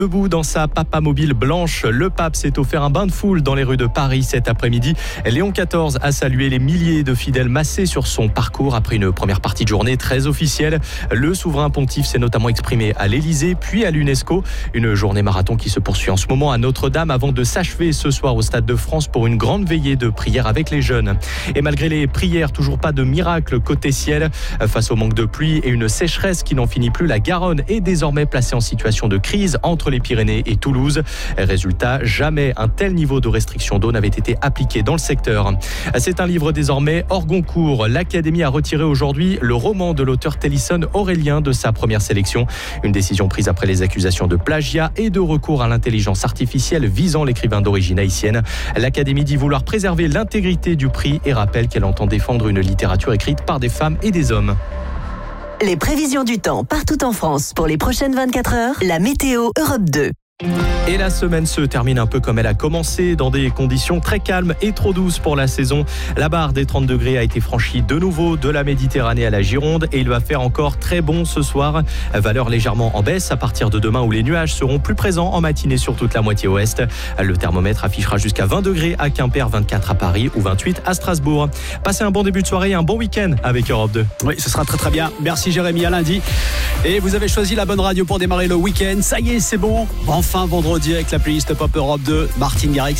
Debout dans sa papamobile blanche, le pape s'est offert un bain de foule dans les rues de Paris cet après-midi. Léon XIV a salué les milliers de fidèles massés sur son parcours après une première partie de journée très officielle. Le souverain pontife s'est notamment exprimé à l'Elysée puis à l'UNESCO. Une journée marathon qui se poursuit en ce moment à Notre-Dame avant de s'achever ce soir au Stade de France pour une grande veillée de prière avec les jeunes. Et malgré les prières, toujours pas de miracle côté ciel. Face au manque de pluie et une sécheresse qui n'en finit plus, la Garonne est désormais placée en situation de crise entre les Pyrénées et Toulouse. Résultat, jamais un tel niveau de restriction d'eau n'avait été appliqué dans le secteur. C'est un livre désormais hors concours. L'Académie a retiré aujourd'hui le roman de l'auteur Tennyson Aurélien de sa première sélection. Une décision prise après les accusations de plagiat et de recours à l'intelligence artificielle visant l'écrivain d'origine haïtienne. L'Académie dit vouloir préserver l'intégrité du prix et rappelle qu'elle entend défendre une littérature écrite par des femmes et des hommes. Les prévisions du temps partout en France pour les prochaines 24 heures, la météo Europe 2. Et la semaine se termine un peu comme elle a commencé, dans des conditions très calmes et trop douces pour la saison. La barre des 30 degrés a été franchie de nouveau de la Méditerranée à la Gironde et il va faire encore très bon ce soir. Valeur légèrement en baisse à partir de demain où les nuages seront plus présents en matinée sur toute la moitié ouest. Le thermomètre affichera jusqu'à 20 degrés à Quimper, 24 à Paris ou 28 à Strasbourg. Passez un bon début de soirée et un bon week-end avec Europe 2. Oui, ce sera très très bien. Merci Jérémy, à lundi. Et vous avez choisi la bonne radio pour démarrer le week-end. Ça y est, c'est bon. Enfin vendredi avec la playlist Pop Europe 2, Martin Garrix.